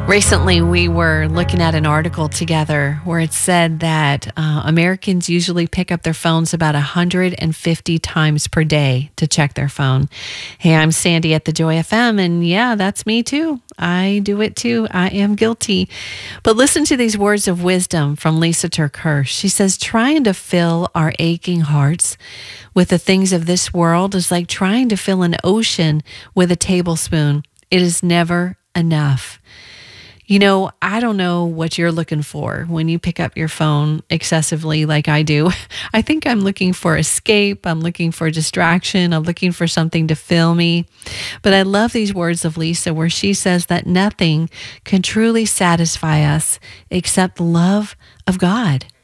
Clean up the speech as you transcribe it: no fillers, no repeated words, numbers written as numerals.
Recently, we were looking at an article together where it said that Americans usually pick up their phones about 150 times per day to check their phone. Hey, I'm Sandy at the Joy FM, and yeah, that's me too. I do it too. I am guilty. But listen to these words of wisdom from Lisa TerKeurst. She says, trying to fill our aching hearts with the things of this world is like trying to fill an ocean with a tablespoon. It is never enough. You know, I don't know what you're looking for when you pick up your phone excessively like I do. I think I'm looking for escape. I'm looking for distraction. I'm looking for something to fill me. But I love these words of Lisa where she says that nothing can truly satisfy us except the love of God.